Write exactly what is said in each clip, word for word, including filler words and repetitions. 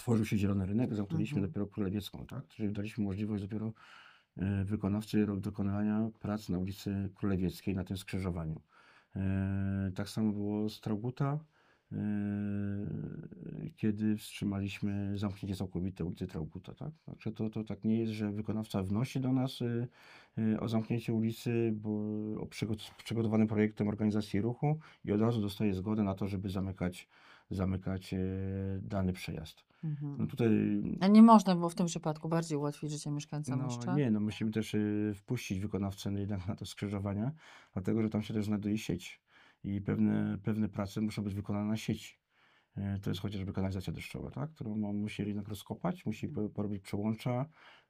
tworzył się zielony rynek, zamknęliśmy Mhm. dopiero Królewiecką, tak? Czyli daliśmy możliwość dopiero e, wykonawcy ro- dokonania prac na ulicy Królewieckiej, na tym skrzyżowaniu. E, tak samo było z Traugutta, e, kiedy wstrzymaliśmy zamknięcie całkowite ulicy Traugutta, tak? Także to, to tak nie jest, że wykonawca wnosi do nas e, e, o zamknięcie ulicy, bo o przygo- przygotowanym projektem organizacji ruchu i od razu dostaje zgodę na to, żeby zamykać, zamykać e, dany przejazd. No Mhm. tutaj, A nie można było w tym przypadku bardziej ułatwić życie mieszkańcom no jeszcze? nie, no musimy też y, wpuścić wykonawcę no jednak na to skrzyżowania, dlatego że tam się też znajduje sieć i pewne, pewne prace muszą być wykonane na sieci. E, To jest chociażby kanalizacja deszczowa, tak? Którą on musi jednak rozkopać, musi po- porobić przełącza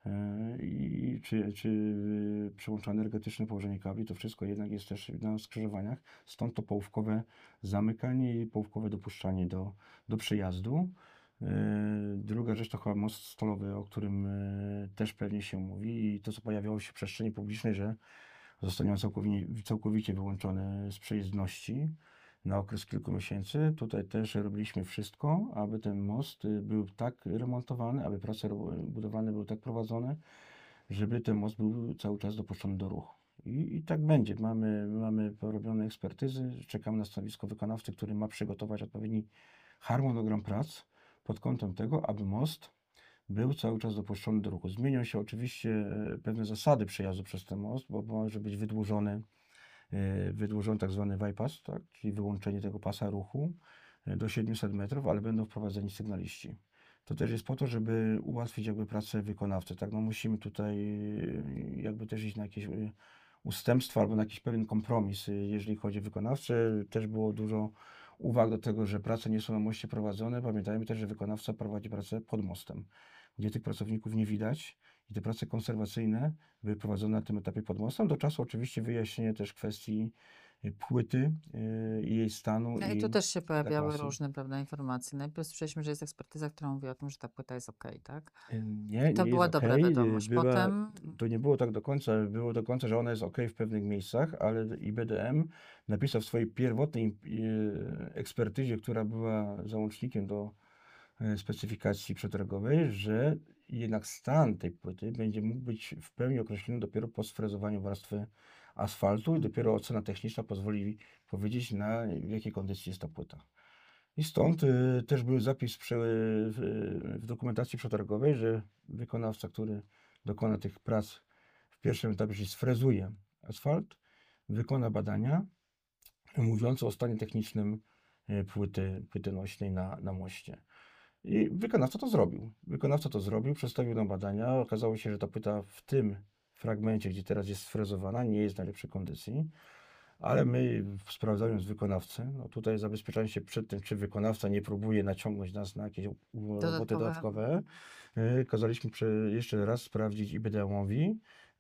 e, i czy, czy y, przełącza energetyczne, położenie kabli, to wszystko jednak jest też na skrzyżowaniach. Stąd to połówkowe zamykanie i połówkowe dopuszczanie do, do przejazdu. E, Druga rzecz to chyba most stolowy, o którym e, też pewnie się mówi i to, co pojawiało się w przestrzeni publicznej, że zostanie on całkowicie, całkowicie wyłączony z przejezdności na okres kilku miesięcy. Tutaj też robiliśmy wszystko, aby ten most y, był tak remontowany, aby prace ro- budowlane były tak prowadzone, żeby ten most był cały czas dopuszczony do ruchu. I, i tak będzie. Mamy, mamy porobione ekspertyzy, czekamy na stanowisko wykonawcy, który ma przygotować odpowiedni harmonogram prac pod kątem tego, aby most był cały czas dopuszczony do ruchu. Zmienią się oczywiście e, pewne zasady przejazdu przez ten most, bo może być wydłużony, e, wydłużony tak zwany bypass, tak, czyli wyłączenie tego pasa ruchu e, do siedmiuset metrów, ale będą wprowadzeni sygnaliści. To też jest po to, żeby ułatwić jakby pracę wykonawcy, tak, no musimy tutaj e, jakby też iść na jakieś e, ustępstwa albo na jakiś pewien kompromis, e, jeżeli chodzi o wykonawcę. Też było dużo uwag do tego, że prace nie są na moście prowadzone. Pamiętajmy też, że wykonawca prowadzi pracę pod mostem, gdzie tych pracowników nie widać i te prace konserwacyjne były prowadzone na tym etapie pod mostem. Do czasu oczywiście wyjaśnienia też kwestii y, płyty y, i jej stanu No i tu i też się pojawiały zakwasu. różne, prawda, informacje. Najpierw słyszeliśmy, że jest ekspertyza, która mówi o tym, że ta płyta jest okej, tak? Y, I Nie, to nie jest była ok. dobra wiadomość. Bywa, Potem, to nie było tak do końca. Było do końca, że ona jest ok w pewnych miejscach, ale I B D M napisał w swojej pierwotnej y, ekspertyzie, która była załącznikiem do e, specyfikacji przetargowej, że jednak stan tej płyty będzie mógł być w pełni określony dopiero po sfrezowaniu warstwy asfaltu i dopiero mhm. ocena techniczna pozwoli powiedzieć, na w jakiej kondycji jest ta płyta. I stąd y, też był zapis przy, w, w dokumentacji przetargowej, że wykonawca, który dokona tych prac w pierwszym etapie, czyli sfrezuje asfalt, wykona badania mówiące o stanie technicznym e, płyty, płyty nośnej na, na moście. I wykonawca to zrobił. Wykonawca to zrobił, przedstawił nam badania. Okazało się, że ta płyta w tym fragmencie, gdzie teraz jest sfrezowana, nie jest w najlepszej kondycji, ale my, sprawdzając wykonawcę, no tutaj zabezpieczając się przed tym, czy wykonawca nie próbuje naciągnąć nas na jakieś u- roboty Dodatkowe. dodatkowe, e, kazaliśmy prze- jeszcze raz sprawdzić I B D M-owi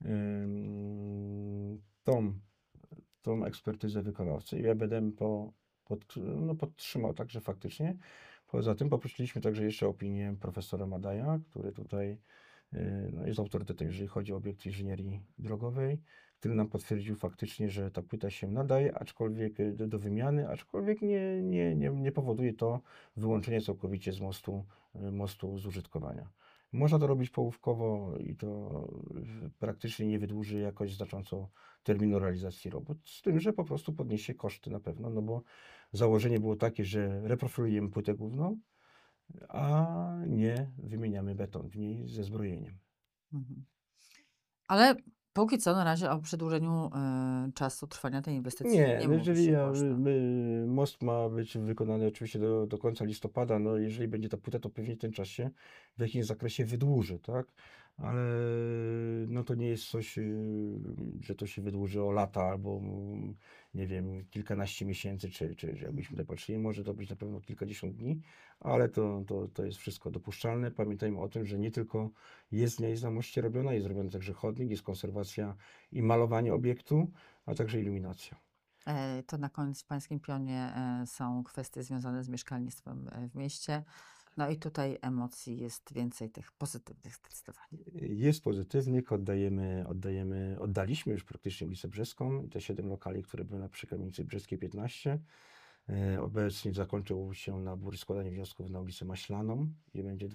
ym, tą, tą ekspertyzę wykonawcy. I I B D M po, pod, no, podtrzymał także faktycznie. Poza tym poprosiliśmy także jeszcze opinię profesora Madaja, który tutaj y, no, jest autorytetem, jeżeli chodzi o obiekty inżynierii drogowej, który nam potwierdził faktycznie, że ta płyta się nadaje, aczkolwiek y, do, do wymiany, aczkolwiek nie, nie, nie, nie powoduje to wyłączenia całkowicie z mostu, y, mostu z użytkowania. Można to robić połówkowo i to y, praktycznie nie wydłuży jakoś znacząco terminu realizacji robót, z tym, że po prostu podniesie koszty na pewno, no bo założenie było takie, że reprofilujemy płytę główną, a nie wymieniamy beton w niej ze zbrojeniem. Mhm. Ale póki co na razie o przedłużeniu y, czasu trwania tej inwestycji Nie, nie no mówi jeżeli się ja, głośno. my, most ma być wykonany oczywiście do, do końca listopada, no jeżeli będzie ta płyta, to pewnie ten czas się w jakimś zakresie wydłuży, tak? Ale no to nie jest coś, y, że to się wydłuży o lata albo mm, nie wiem, kilkanaście miesięcy, czy, czy, czy jakbyśmy Mhm. tutaj patrzyli, może to być na pewno kilkadziesiąt dni, ale to, to, to jest wszystko dopuszczalne. Pamiętajmy o tym, że nie tylko jezdnia jest na moście robiona, jest robiony także chodnik, jest konserwacja i malowanie obiektu, a także iluminacja. E, To na koniec w Pańskim Pionie e, są kwestie związane z mieszkalnictwem e, w mieście. No i tutaj emocji jest więcej tych pozytywnych zdecydowanie. Jest pozytywnik, oddajemy, oddajemy, oddaliśmy już praktycznie ulicę Brzeską, te siedem lokali, które były na przy kamienicy Brzeskiej piętnaście. E, Obecnie zakończył się nabór i składanie wniosków na ulicę Maślaną, gdzie będzie